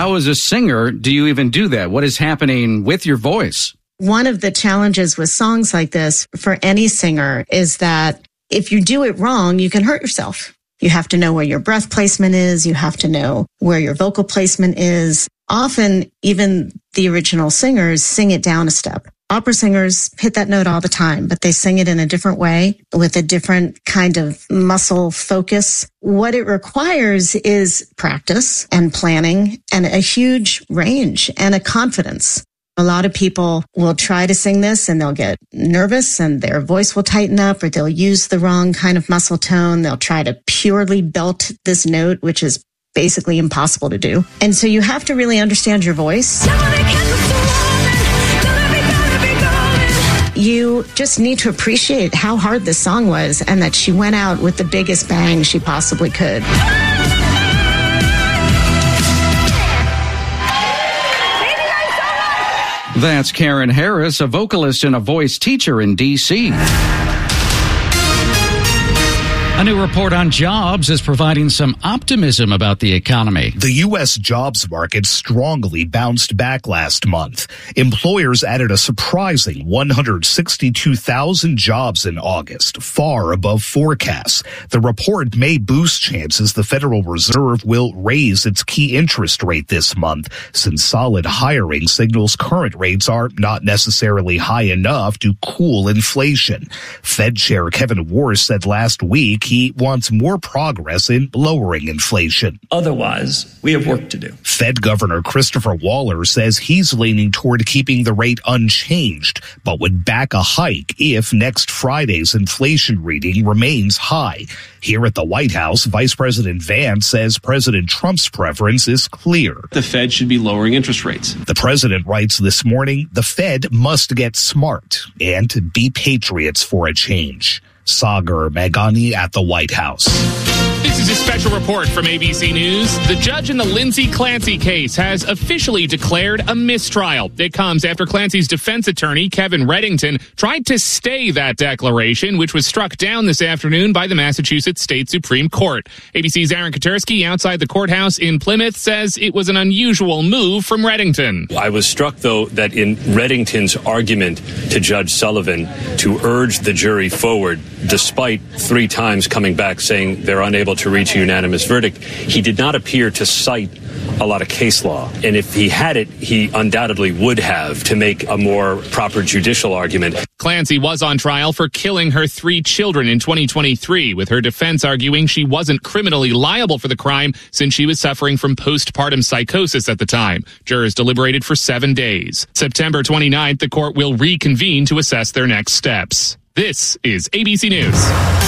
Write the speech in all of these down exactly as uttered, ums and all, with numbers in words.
How, as a singer, do you even do that? What is happening with your voice? One of the challenges with songs like this for any singer is that if you do it wrong, you can hurt yourself. You have to know where your breath placement is. You have to know where your vocal placement is. Often, even the original singers sing it down a step. Opera singers hit that note all the time, but they sing it in a different way with a different kind of muscle focus. What it requires is practice and planning and a huge range and a confidence. A lot of people will try to sing this and they'll get nervous and their voice will tighten up, or they'll use the wrong kind of muscle tone. They'll try to purely belt this note, which is basically impossible to do. And so you have to really understand your voice. You just need to appreciate how hard this song was and that she went out with the biggest bang she possibly could. That's Karen Harris, a vocalist and a voice teacher in D C A new report on jobs is providing some optimism about the economy. The U S jobs market strongly bounced back last month. Employers added a surprising one hundred sixty-two thousand jobs in August, far above forecasts. The report may boost chances the Federal Reserve will raise its key interest rate this month, since solid hiring signals current rates are not necessarily high enough to cool inflation. Fed Chair Kevin Warsh said last week he wants more progress in lowering inflation. Otherwise, we have work to do. Fed Governor Christopher Waller says he's leaning toward keeping the rate unchanged, but would back a hike if next Friday's inflation reading remains high. Here at the White House, Vice President Vance says President Trump's preference is clear. The Fed should be lowering interest rates. The president writes this morning, the Fed must get smart and be patriots for a change. Sagar Meghani at the White House. This is a special report from A B C News. The judge in the Lindsay Clancy case has officially declared a mistrial. It comes after Clancy's defense attorney, Kevin Reddington, tried to stay that declaration, which was struck down this afternoon by the Massachusetts State Supreme Court. A B C's Aaron Katersky outside the courthouse in Plymouth says it was an unusual move from Reddington. I was struck, though, that in Reddington's argument to Judge Sullivan to urge the jury forward, despite three times coming back saying they're unable to reach a unanimous verdict, he did not appear to cite a lot of case law. And if he had it, he undoubtedly would have to make a more proper judicial argument. Clancy was on trial for killing her three children in twenty twenty-three, with her defense arguing she wasn't criminally liable for the crime since she was suffering from postpartum psychosis at the time. Jurors deliberated for seven days. September twenty-ninth, the court will reconvene to assess their next steps. This is A B C News.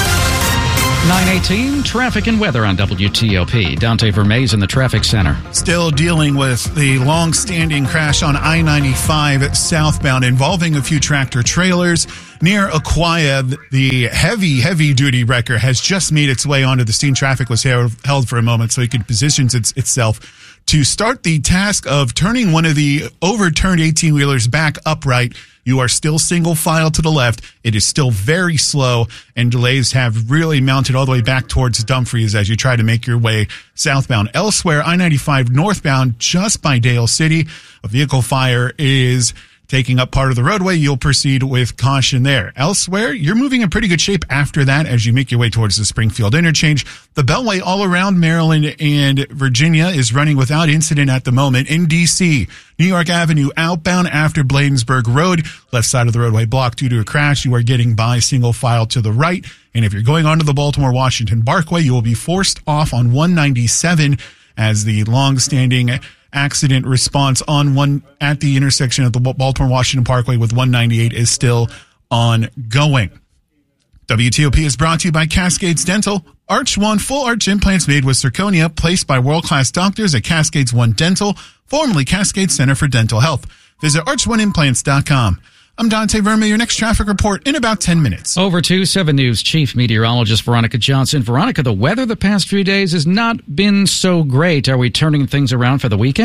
nine eighteen, traffic and weather on W T O P. Dante Vermees in the traffic center. Still dealing with the long-standing crash on I ninety-five southbound involving a few tractor trailers. Near Aquia, the heavy, heavy-duty wrecker has just made its way onto the scene. Traffic was held for a moment so it could position its, itself to start the task of turning one of the overturned eighteen-wheelers back upright. You are still single file to the left. It is still very slow, and delays have really mounted all the way back towards Dumfries as you try to make your way southbound. Elsewhere, I ninety-five northbound, just by Dale City, a vehicle fire is taking up part of the roadway. You'll proceed with caution there. Elsewhere, you're moving in pretty good shape after that as you make your way towards the Springfield interchange. The Beltway all around Maryland and Virginia is running without incident at the moment. In D C, New York Avenue outbound after Bladensburg Road, left side of the roadway blocked due to a crash. You are getting by single file to the right. And if you're going onto the Baltimore-Washington Parkway, you will be forced off on one ninety-seven as the long-standing accident response on one at the intersection of the Baltimore-Washington Parkway with one ninety-eight is still ongoing. W T O P is brought to you by Cascades Dental. Arch One full arch implants made with zirconia, placed by world-class doctors at Cascades One Dental, formerly Cascade Center for Dental Health. Visit arch one implants dot com. I'm Dante Verma. Your next traffic report in about ten minutes. Over to seven News Chief Meteorologist Veronica Johnson. Veronica, the weather the past few days has not been so great. Are we turning things around for the weekend?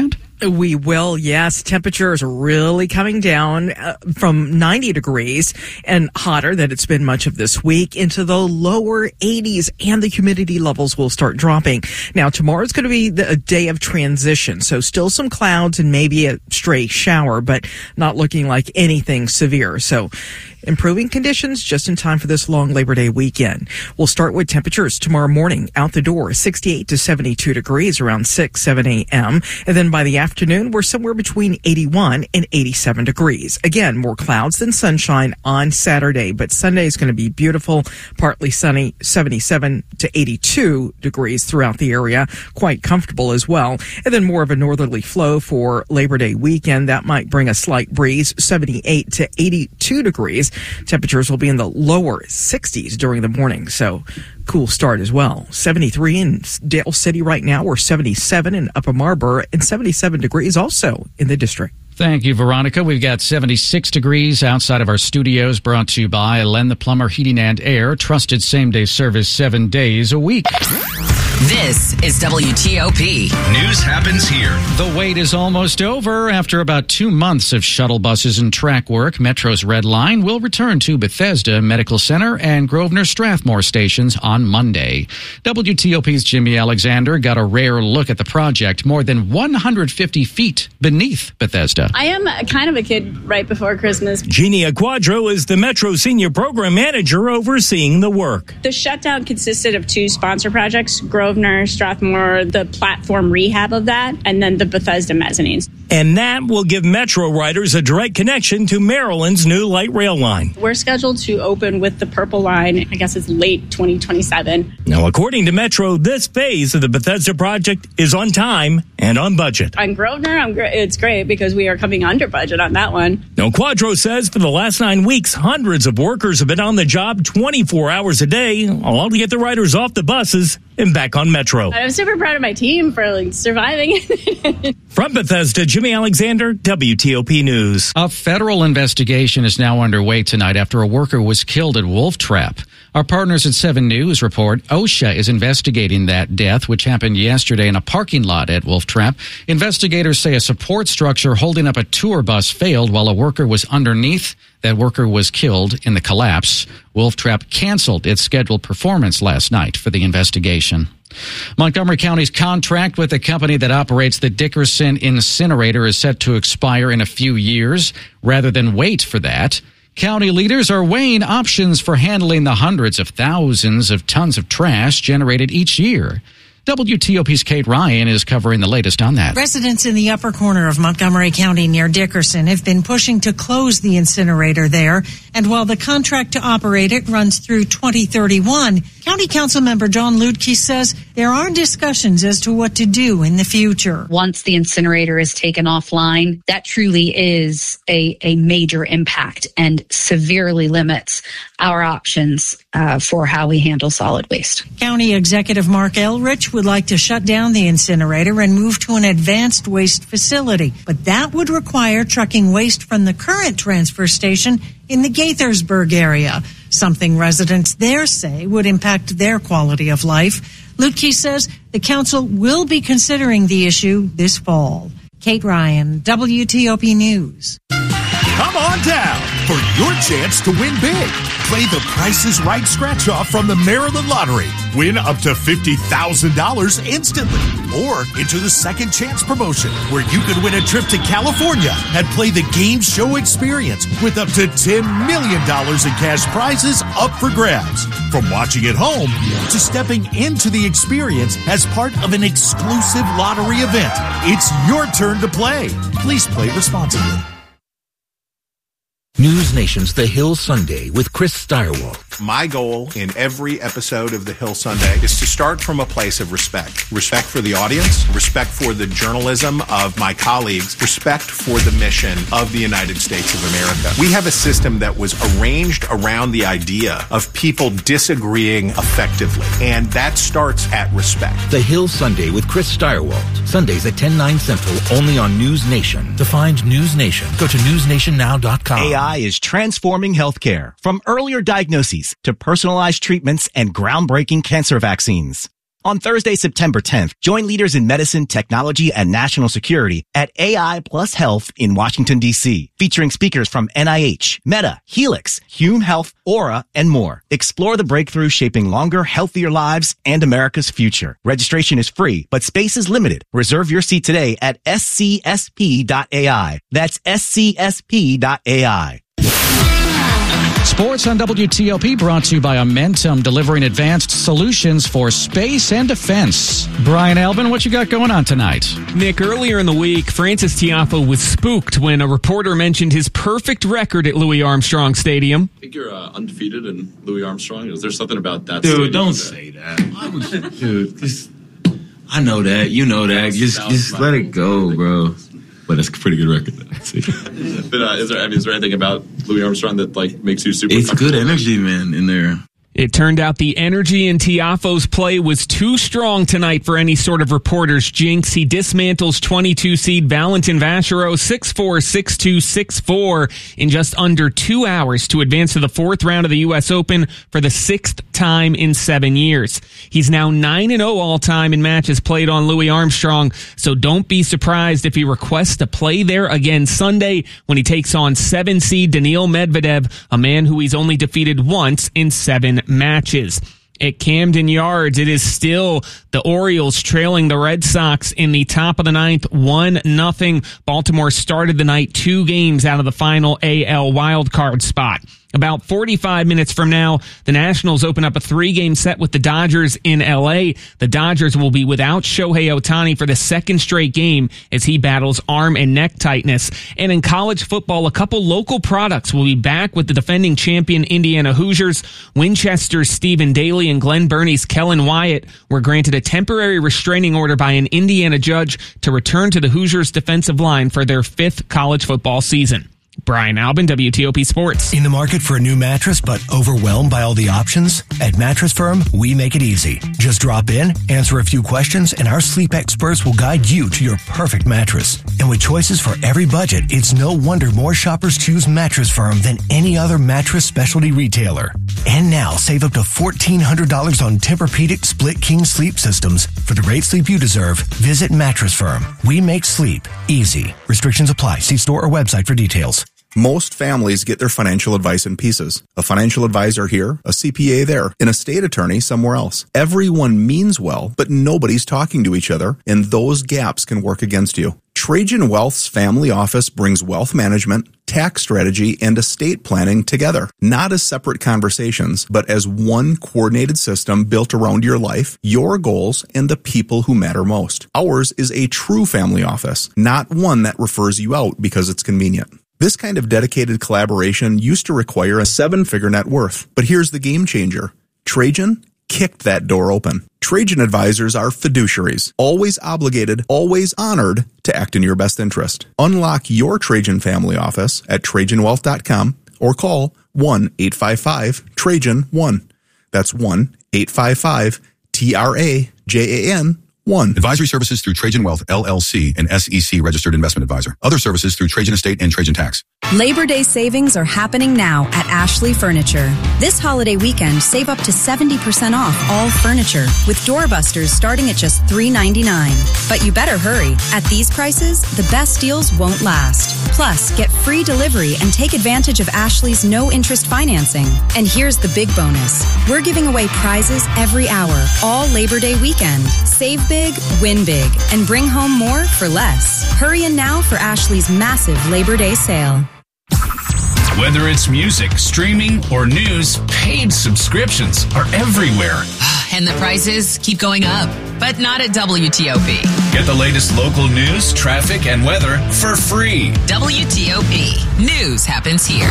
We will, yes. Temperatures really coming down uh, from ninety degrees and hotter than it's been much of this week into the lower eighties, and the humidity levels will start dropping. Now, tomorrow's going to be the, a day of transition, so still some clouds and maybe a stray shower, but not looking like anything severe. So improving conditions just in time for this long Labor Day weekend. We'll start with temperatures tomorrow morning out the door, sixty-eight to seventy-two degrees around six, seven a.m. And then by the afternoon, we're somewhere between eighty-one and eighty-seven degrees. Again, more clouds than sunshine on Saturday, but Sunday is going to be beautiful, partly sunny, seventy-seven to eighty-two degrees throughout the area. Quite comfortable as well. And then more of a northerly flow for Labor Day weekend. That might bring a slight breeze, seventy-eight to eighty-two degrees. Temperatures will be in the lower sixties during the morning, so cool start as well. seventy-three in Dale City right now, or seventy-seven in Upper Marlboro, and seventy-seven degrees also in the district. Thank you, Veronica. We've got seventy-six degrees outside of our studios, brought to you by Len the Plumber Heating and Air, trusted same-day service seven days a week. This is W T O P. News happens here. The wait is almost over. After about two months of shuttle buses and track work, Metro's Red Line will return to Bethesda Medical Center and Grosvenor Strathmore stations on Monday. W T O P's Jimmy Alexander got a rare look at the project more than one hundred fifty feet beneath Bethesda. I am kind of a kid right before Christmas. Genia Quadro is the Metro Senior Program Manager overseeing the work. The shutdown consisted of two sponsor projects, Grosvenor, Strathmore, the platform rehab of that, and then the Bethesda mezzanines. And that will give Metro riders a direct connection to Maryland's new light rail line. We're scheduled to open with the Purple Line, I guess it's late twenty twenty-seven. Now, according to Metro, this phase of the Bethesda project is on time and on budget. On Grosvenor, I'm gr- it's great because we are coming under budget on that one. Now, Quadro says for the last nine weeks, hundreds of workers have been on the job twenty-four hours a day, all to get the riders off the buses and back on Metro. I'm super proud of my team for like surviving. From Bethesda, Jimmy Alexander, W T O P News. A federal investigation is now underway tonight after a worker was killed at Wolf Trap. Our partners at seven News report OSHA is investigating that death, which happened yesterday in a parking lot at Wolf Trap. Investigators say a support structure holding up a tour bus failed while a worker was underneath. That worker was killed in the collapse. Wolf Trap canceled its scheduled performance last night for the investigation. Montgomery County's contract with the company that operates the Dickerson incinerator is set to expire in a few years. Rather than wait for that, county leaders are weighing options for handling the hundreds of thousands of tons of trash generated each year. W T O P's Kate Ryan is covering the latest on that. Residents in the upper corner of Montgomery County near Dickerson have been pushing to close the incinerator there. And while the contract to operate it runs through twenty thirty-one, County Council member John Ludke says there are discussions as to what to do in the future. Once the incinerator is taken offline, that truly is a, a major impact and severely limits our options uh, for how we handle solid waste. County Executive Mark Elrich would like to shut down the incinerator and move to an advanced waste facility, but that would require trucking waste from the current transfer station in the Gaithersburg area, something residents there say would impact their quality of life. Ludke says the council will be considering the issue this fall. Kate Ryan, W T O P News. Come on down for your chance to win big. Play the Price is Right scratch-off from the Maryland Lottery. Win up to fifty thousand dollars instantly. Or enter the Second Chance promotion, where you could win a trip to California and play the game show experience with up to ten million dollars in cash prizes up for grabs. From watching at home to stepping into the experience as part of an exclusive lottery event, it's your turn to play. Please play responsibly. News Nation's The Hill Sunday with Chris Steyerwalt. My goal in every episode of The Hill Sunday is to start from a place of respect. Respect for the audience, respect for the journalism of my colleagues, respect for the mission of the United States of America. We have a system that was arranged around the idea of people disagreeing effectively, and that starts at respect. The Hill Sunday with Chris Steyerwalt. Sundays at ten, nine Central, only on News Nation. To find News Nation, go to news nation now dot com. A I is transforming healthcare, from earlier diagnoses to personalized treatments and groundbreaking cancer vaccines. On Thursday, September tenth, join leaders in medicine, technology, and national security at A I Plus Health in Washington, D C, featuring speakers from N I H, Meta, Helix, Hume Health, Aura, and more. Explore the breakthrough shaping longer, healthier lives and America's future. Registration is free, but space is limited. Reserve your seat today at S C S P dot A I. That's S C S P dot A I. Sports on W T O P brought to you by Amentum, delivering advanced solutions for space and defense. Brian Albin, what you got going on tonight? Nick, earlier in the week, Francis Tiafoe was spooked when a reporter mentioned his perfect record at Louis Armstrong Stadium. I think you're uh, undefeated in Louis Armstrong. Is there something about that? Dude, don't that? say that. I was, dude, just, I know that. You know that. Just, just let it go, bro. But it's a pretty good record. but uh, is there? I mean, is there anything about Louis Armstrong that like makes you super? It's good energy, man, in there. It turned out the energy in Tiafoe's play was too strong tonight for any sort of reporter's jinx. He dismantles twenty-two seed Valentin Vachereau six four, six two, six four in just under two hours to advance to the fourth round of the U S Open for the sixth time in seven years. He's now nine and oh all-time in matches played on Louis Armstrong, so don't be surprised if he requests to play there again Sunday when he takes on seven seed Daniil Medvedev, a man who he's only defeated once in seven matches. At Camden Yards, it is still the Orioles trailing the Red Sox in the top of the ninth, one nothing. Baltimore started the night two games out of the final A L wildcard spot. About forty-five minutes from now, the Nationals open up a three-game set with the Dodgers in L A. The Dodgers will be without Shohei Ohtani for the second straight game as he battles arm and neck tightness. And in college football, a couple local products will be back with the defending champion Indiana Hoosiers. Winchester's Stephen Daly and Glen Burnie's Kellen Wyatt were granted a temporary restraining order by an Indiana judge to return to the Hoosiers' defensive line for their fifth college football season. Brian Albin, W T O P Sports. In the market for a new mattress but overwhelmed by all the options? At Mattress Firm, we make it easy. Just drop in, answer a few questions, and our sleep experts will guide you to your perfect mattress. And with choices for every budget, it's no wonder more shoppers choose Mattress Firm than any other mattress specialty retailer. And now, save up to fourteen hundred dollars on Tempur-Pedic Split King sleep systems. For the great sleep you deserve, visit Mattress Firm. We make sleep easy. Restrictions apply. See store or website for details. Most families get their financial advice in pieces. A financial advisor here, a C P A there, an estate attorney somewhere else. Everyone means well, but nobody's talking to each other, and those gaps can work against you. Trajan Wealth's family office brings wealth management, tax strategy, and estate planning together, not as separate conversations, but as one coordinated system built around your life, your goals, and the people who matter most. Ours is a true family office, not one that refers you out because it's convenient. This kind of dedicated collaboration used to require a seven-figure net worth. But here's the game changer. Trajan kicked that door open. Trajan advisors are fiduciaries, always obligated, always honored to act in your best interest. Unlock your Trajan family office at Trajan Wealth dot com or call one eight five five Trajan one. That's one eight five five T R A J A N one. Advisory services through Trajan Wealth, L L C, an S E C registered investment advisor. Other services through Trajan Estate and Trajan Tax. Labor Day savings are happening now at Ashley Furniture. This holiday weekend, save up to seventy percent off all furniture, with doorbusters starting at just three ninety-nine. But you better hurry. At these prices, the best deals won't last. Plus, get free delivery and take advantage of Ashley's no-interest financing. And here's the big bonus. We're giving away prizes every hour, all Labor Day weekend. Save big, win big, and bring home more for less. Hurry in now for Ashley's massive Labor Day sale. Whether it's music, streaming, or news, paid subscriptions are everywhere. And the prices keep going up, but not at W T O P. Get the latest local news, traffic, and weather for free. W T O P. News happens here.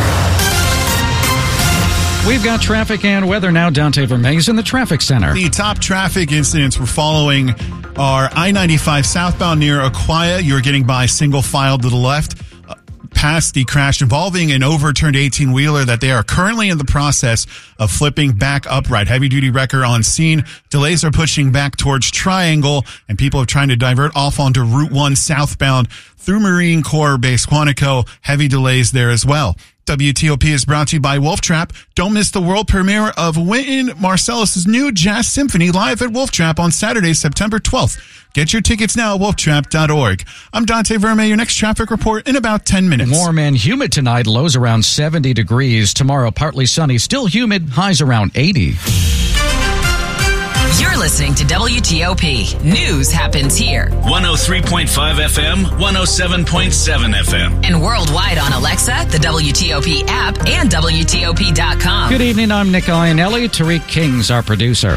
We've got traffic and weather now. Dante Vermees in the traffic center. The top traffic incidents we're following are I ninety-five southbound near Aquia. You're getting by single file to the left. Past the crash involving an overturned eighteen-wheeler that they are currently in the process of flipping back upright. Heavy-duty wrecker on scene. Delays are pushing back towards Triangle, and people are trying to divert off onto Route one southbound through Marine Corps Base Quantico. Heavy delays there as well. W T O P is brought to you by Wolf Trap. Don't miss the world premiere of Wynton Marsalis' new jazz symphony live at Wolf Trap on Saturday, September twelfth. Get your tickets now at wolf trap dot org. I'm Dante Verme, your next traffic report in about ten minutes. Warm and humid tonight, lows around seventy degrees. Tomorrow, partly sunny, still humid, highs around eighty. You're listening to W T O P. News happens here. one oh three point five F M, one oh seven point seven F M. And worldwide on Alexa, the W T O P app, and W T O P dot com. Good evening, I'm Nick Iannelli. Tariq King's our producer.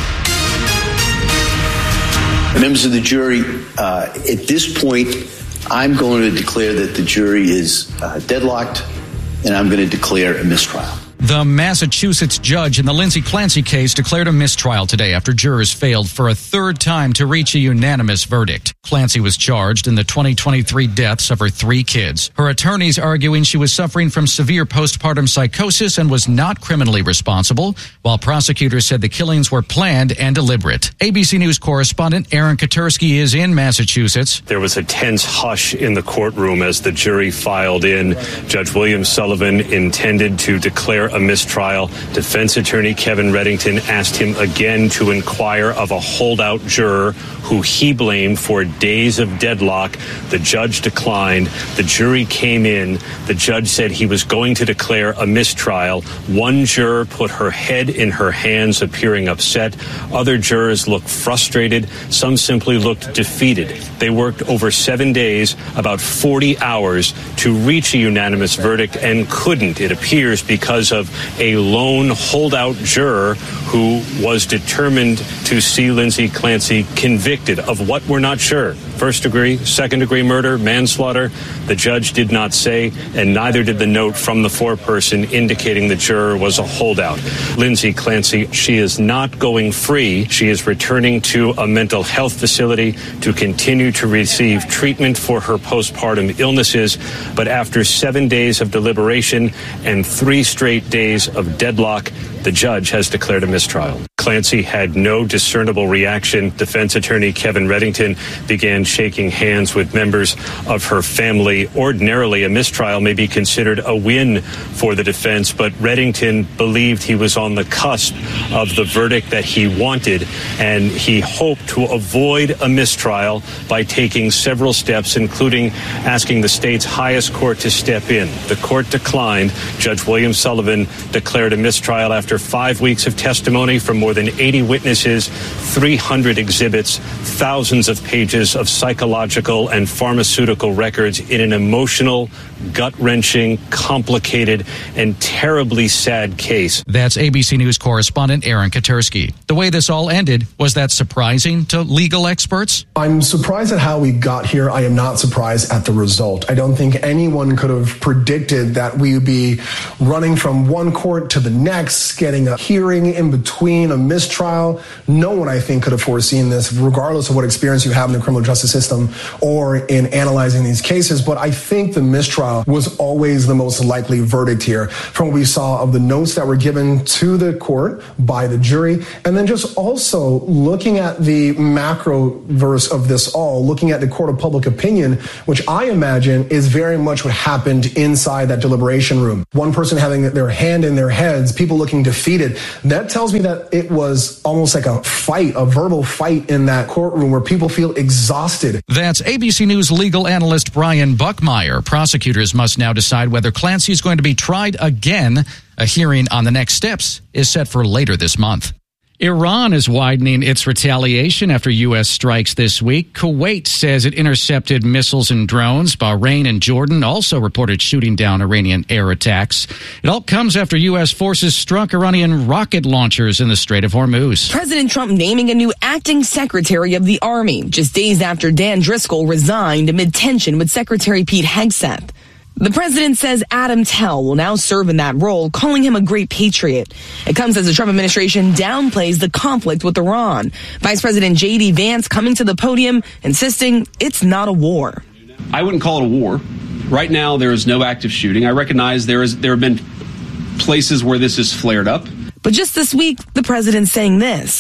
Members of the jury, uh, at this point, I'm going to declare that the jury is uh, deadlocked, and I'm going to declare a mistrial. The Massachusetts judge in the Lindsay Clancy case declared a mistrial today after jurors failed for a third time to reach a unanimous verdict. Clancy was charged in the twenty twenty-three deaths of her three kids. Her attorneys arguing she was suffering from severe postpartum psychosis and was not criminally responsible, while prosecutors said the killings were planned and deliberate. A B C News correspondent Aaron Katersky is in Massachusetts. There was a tense hush in the courtroom as the jury filed in. Judge William Sullivan intended to declare a mistrial. Defense attorney Kevin Reddington asked him again to inquire of a holdout juror who he blamed for days of deadlock. The judge declined. The jury came in. The judge said he was going to declare a mistrial. One juror put her head in her hands, appearing upset. Other jurors looked frustrated. Some simply looked defeated. They worked over seven days, about forty hours, to reach a unanimous verdict and couldn't, it appears, because of a lone holdout juror who was determined to see Lindsay Clancy convicted of what we're not sure. First degree, second degree murder, manslaughter. The judge did not say, and neither did the note from the foreperson indicating the juror was a holdout. Lindsay Clancy, she is not going free. She is returning to a mental health facility to continue to receive treatment for her postpartum illnesses. But after seven days of deliberation and three straight days of deadlock, the judge has declared a mistrial. Clancy had no discernible reaction. Defense attorney Kevin Reddington began shaking hands with members of her family. Ordinarily, a mistrial may be considered a win for the defense, but Reddington believed he was on the cusp of the verdict that he wanted, and he hoped to avoid a mistrial by taking several steps, including asking the state's highest court to step in. The court declined. Judge William Sullivan declared a mistrial after five weeks of testimony from more than eighty witnesses, three hundred exhibits, thousands of pages of psychological and pharmaceutical records in an emotional, gut-wrenching, complicated, and terribly sad case. That's A B C News correspondent Aaron Katersky. The way this all ended, was that surprising to legal experts? I'm surprised at how we got here. I am not surprised at the result. I don't think anyone could have predicted that we would be running from one court to the next, getting a hearing in between, a mistrial. No one, I think, could have foreseen this, regardless of what experience you have in the criminal justice system or in analyzing these cases. But I think the mistrial was always the most likely verdict here, from what we saw of the notes that were given to the court by the jury, and then just also looking at the macro verse of this all, looking at the court of public opinion, which I imagine is very much what happened inside that deliberation room. One person having their hand in their heads, people looking defeated. That tells me that it was almost like a fight, a verbal fight in that courtroom where people feel exhausted. That's A B C News legal analyst Brian Buckmeyer. Prosecutors must now decide whether Clancy is going to be tried again. A hearing on the next steps is set for later this month. Iran is widening its retaliation after U S strikes this week. Kuwait says it intercepted missiles and drones. Bahrain and Jordan also reported shooting down Iranian air attacks. It all comes after U S forces struck Iranian rocket launchers in the Strait of Hormuz. President Trump naming a new acting secretary of the Army just days after Dan Driscoll resigned amid tension with Secretary Pete Hegseth. The president says Adam Tell will now serve in that role, calling him a great patriot. It comes as the Trump administration downplays the conflict with Iran. Vice President J D Vance coming to the podium, insisting it's not a war. I wouldn't call it a war. Right now, there is no active shooting. I recognize there is there have been places where this has flared up. But just this week, the president saying this.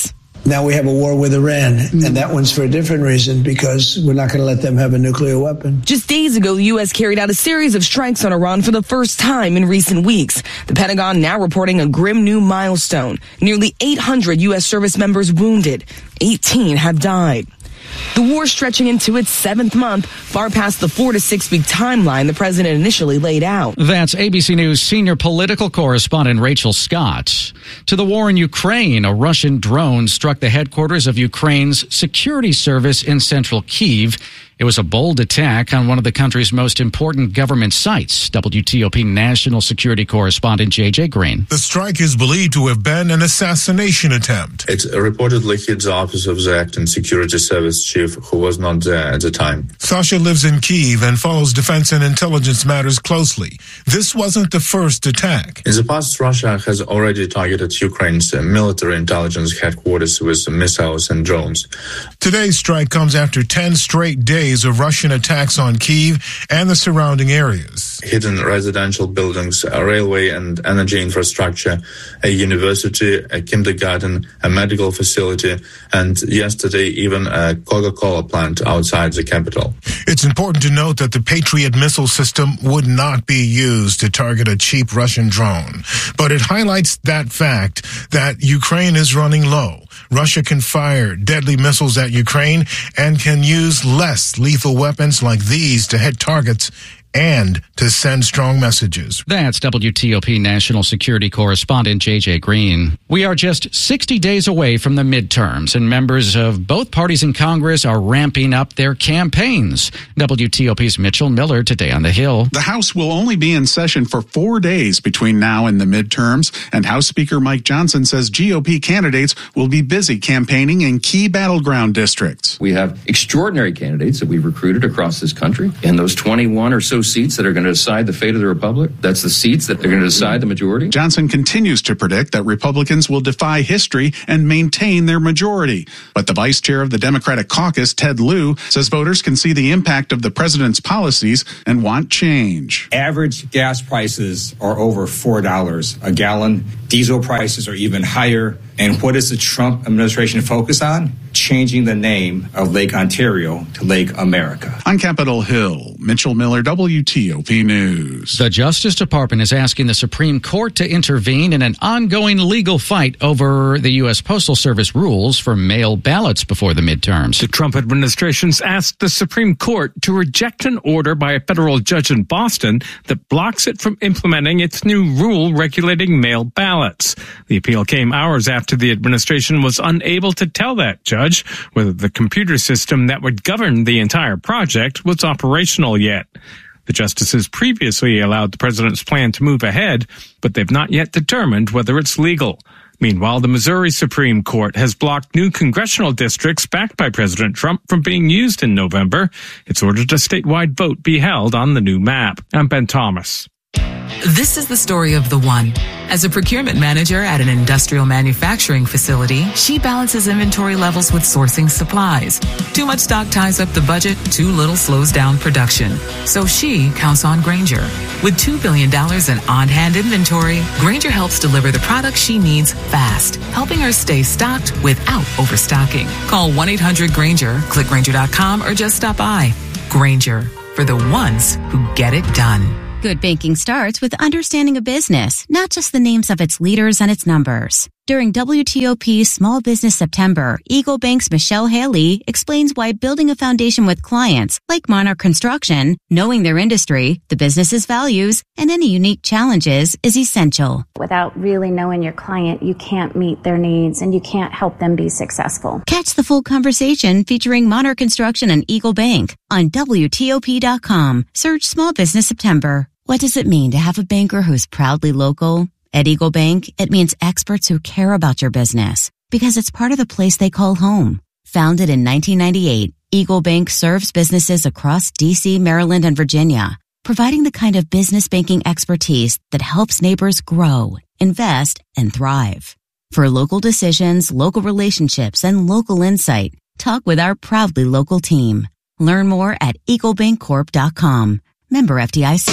Now we have a war with Iran, and that one's for a different reason, because we're not going to let them have a nuclear weapon. Just days ago, the U S carried out a series of strikes on Iran for the first time in recent weeks. The Pentagon now reporting a grim new milestone. Nearly eight hundred U S service members wounded. eighteen have died. The war stretching into its seventh month, far past the four to six week timeline the president initially laid out. That's A B C News senior political correspondent Rachel Scott. To the war in Ukraine, a Russian drone struck the headquarters of Ukraine's security service in central Kyiv. It was a bold attack on one of the country's most important government sites. W T O P national security correspondent J J Green. The strike is believed to have been an assassination attempt. It reportedly hit the office of the acting security service chief, who was not there at the time. Sasha lives in Kyiv and follows defense and intelligence matters closely. This wasn't the first attack. In the past, Russia has already targeted Ukraine's military intelligence headquarters with missiles and drones. Today's strike comes after ten straight days of Russian attacks on Kyiv and the surrounding areas. Hidden residential buildings, a railway and energy infrastructure, a university, a kindergarten, a medical facility, and yesterday even a Coca-Cola plant outside the capital. It's important to note that the Patriot missile system would not be used to target a cheap Russian drone. But it highlights that fact that Ukraine is running low. Russia can fire deadly missiles at Ukraine and can use less lethal weapons like these to hit targets and to send strong messages. That's W T O P national security correspondent J J Green. We are just sixty days away from the midterms, and members of both parties in Congress are ramping up their campaigns. W T O P's Mitchell Miller today on the Hill. The House will only be in session for four days between now and the midterms, and House Speaker Mike Johnson says G O P candidates will be busy campaigning in key battleground districts. We have extraordinary candidates that we've recruited across this country, and those twenty-one or so seats that are going to decide the fate of the republic. That's the seats that are going to decide the majority. Johnson continues to predict that Republicans will defy history and maintain their majority. But the vice chair of the Democratic caucus, Ted Lieu, says voters can see the impact of the president's policies and want change. Average gas prices are over four dollars a gallon. Diesel prices are even higher. And what does the Trump administration focus on? Changing the name of Lake Ontario to Lake America. On Capitol Hill, Mitchell Miller, W T O P News. The Justice Department is asking the Supreme Court to intervene in an ongoing legal fight over the U S Postal Service rules for mail ballots before the midterms. The Trump administration's asked the Supreme Court to reject an order by a federal judge in Boston that blocks it from implementing its new rule regulating mail ballots. The appeal came hours after the administration was unable to tell that judge whether the computer system that would govern the entire project was operational yet. The justices previously allowed the president's plan to move ahead, but they've not yet determined whether it's legal. Meanwhile, the Missouri Supreme Court has blocked new congressional districts backed by President Trump from being used in November. It's ordered a statewide vote be held on the new map. I'm Ben Thomas. This is the story of the one. As a procurement manager at an industrial manufacturing facility, she balances inventory levels with sourcing supplies. Too much stock ties up the budget, too little slows down production. So she counts on Grainger. With two billion dollars in on-hand inventory, Grainger helps deliver the products she needs fast, helping her stay stocked without overstocking. Call one eight hundred Grainger, click Grainger dot com, or just stop by. Grainger, for the ones who get it done. Good banking starts with understanding a business, not just the names of its leaders and its numbers. During W T O P's Small Business September, Eagle Bank's Michelle Haley explains why building a foundation with clients like Monarch Construction, knowing their industry, the business's values, and any unique challenges is essential. Without really knowing your client, you can't meet their needs and you can't help them be successful. Catch the full conversation featuring Monarch Construction and Eagle Bank on W T O P dot com. Search Small Business September. What does it mean to have a banker who's proudly local? At Eagle Bank, it means experts who care about your business because it's part of the place they call home. Founded in nineteen ninety-eight, Eagle Bank serves businesses across D C, Maryland, and Virginia, providing the kind of business banking expertise that helps neighbors grow, invest, and thrive. For local decisions, local relationships, and local insight, talk with our proudly local team. Learn more at eagle bank corp dot com. Member F D I C.